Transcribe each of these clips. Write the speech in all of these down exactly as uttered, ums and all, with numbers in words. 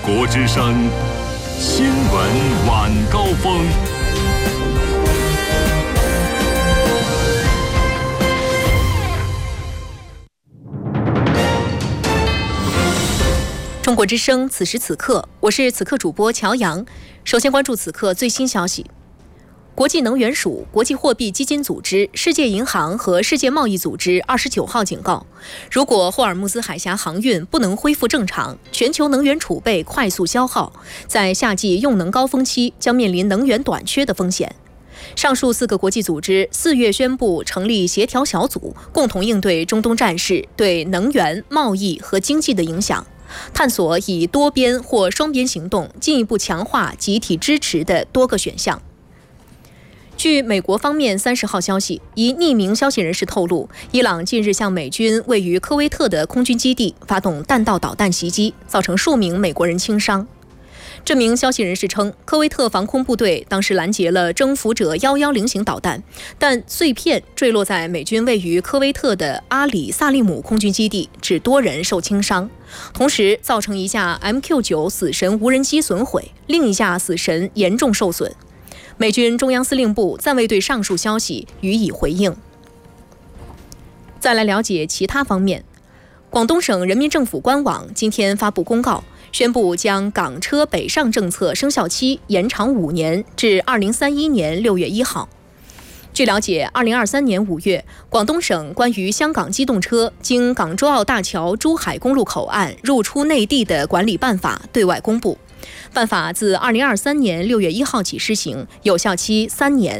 国之声新闻晚高峰。 中国之声，此时此刻，我是此刻主播乔阳。首先关注此刻最新消息。国际能源署、国际货币基金组织、世界银行和世界贸易组织二十九号警告，如果霍尔木兹海峡航运不能恢复正常，全球能源储备快速消耗，在夏季用能高峰期将面临能源短缺的风险。上述四个国际组织四月宣布成立协调小组，共同应对中东战事对能源、贸易和经济的影响，探索以多边或双边行动进一步强化集体支持的多个选项。据美国方面三十号消息，一匿名消息人士透露，伊朗近日向美军位于科威特的空军基地发动弹道导弹袭击，造成数名美国人轻伤。这名消息人士称，科威特防空部队当时拦截了征服者一一零型导弹，但碎片坠落在美军位于科威特的阿里萨利姆空军基地，致多人受轻伤，同时造成一架 M Q 九 死神无人机损毁，另一架死神严重受损。美军中央司令部暂未对上述消息予以回应。再来了解其他方面，广东省人民政府官网今天发布公告，宣布将港车北上政策生效期延长五年至二零三一年六月一号。据了解，二零二三年五月，广东省关于香港机动车经港珠澳大桥珠海公路口岸入出内地的管理办法对外公布。办法自二零二三年六月一号起施行，有效期三年。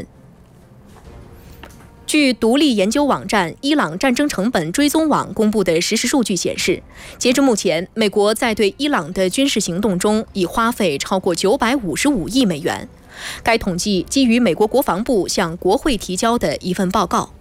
据独立研究网站伊朗战争成本追踪网公布的实时数据显示，截至目前，美国在对伊朗的军事行动中已花费超过九百五十五亿美元。该统计基于美国国防部向国会提交的一份报告。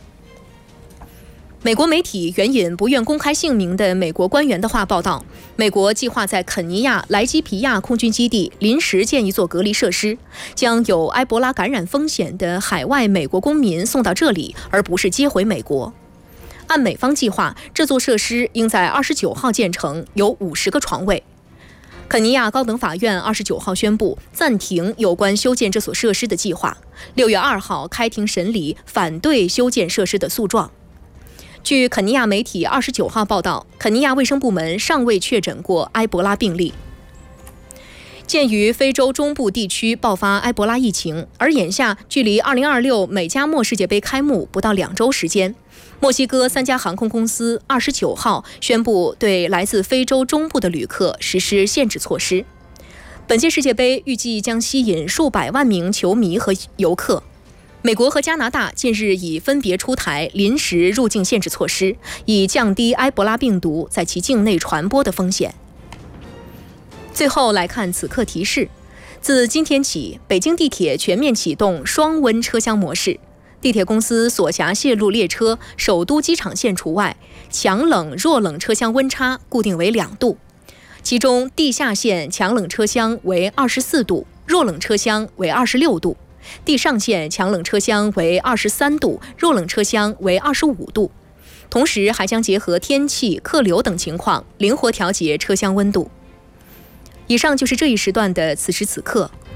美国媒体援引不愿公开姓名的美国官员的话报道，美国计划在肯尼亚莱基皮亚空军基地临时建一座隔离设施，将有埃博拉感染风险的海外美国公民送到这里，而不是接回美国。按美方计划，这座设施应在二十九号建成，有五十个床位。肯尼亚高等法院二十九号宣布暂停有关修建这所设施的计划，六月二号开庭审理反对修建设施的诉状。据肯尼亚媒体二十九号报道，肯尼亚卫生部门尚未确诊过埃博拉病例。鉴于非洲中部地区爆发埃博拉疫情，而眼下距离二零二六美加墨世界杯开幕不到两周时间，墨西哥三家航空公司二十九号宣布对来自非洲中部的旅客实施限制措施。本届世界杯预计将吸引数百万名球迷和游客。美国和加拿大近日已分别出台临时入境限制措施，以降低埃博拉病毒在其境内传播的风险。最后来看此刻提示，自今天起，北京地铁全面启动双温车厢模式，地铁公司所辖线路列车首都机场线除外，强冷、弱冷车厢温差固定为两度，其中地下线强冷车厢为二十四度，弱冷车厢为二十六度。地上线强冷车厢为二十三度，弱冷车厢为二十五度。同时还将结合天气、客流等情况，灵活调节车厢温度。以上就是这一时段的此时此刻，